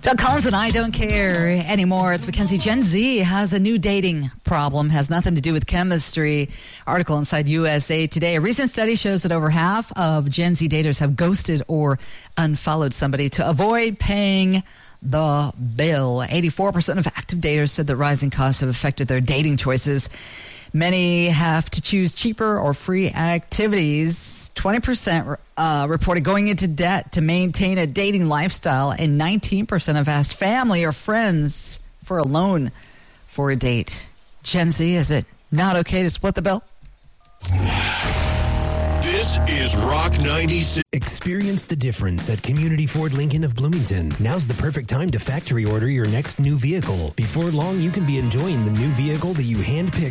Doug Collins and I don't care anymore. It's Mackenzie. Gen Z has a new dating problem. Has nothing to do with chemistry. Article inside USA Today. A recent study shows that over half of Gen Z daters have ghosted or unfollowed somebody to avoid paying the bill. 84% of active daters said that rising costs have affected their dating choices. Many have to choose cheaper or free activities. 20% reported going into debt to maintain a dating lifestyle, and 19% have asked family or friends for a loan for a date. Gen Z, is it not okay to split the bill? This is Rock 96. Experience the difference at Community Ford Lincoln of Bloomington. Now's the perfect time to factory order your next new vehicle. Before long, you can be enjoying the new vehicle that you handpicked